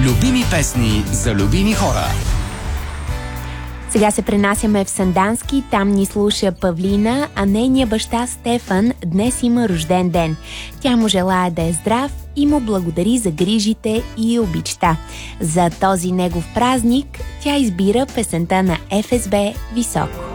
Любими песни за любими хора. Сега се пренасяме в Сандански, там ни слуша Павлина, а нейният баща Стефан днес има рожден ден. Тя му желая да е здрав и му благодари за грижите и обичта. За този негов празник тя избира песента на ФСБ «Високо».